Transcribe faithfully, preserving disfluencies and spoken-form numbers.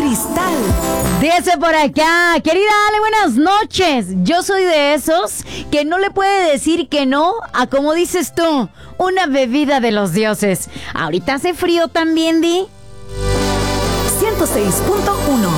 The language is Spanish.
Cristal. Dice por acá, querida Ale, buenas noches. Yo soy de esos que no le puede decir que no a, como dices tú, una bebida de los dioses. Ahorita hace frío también, Di. ciento seis punto uno.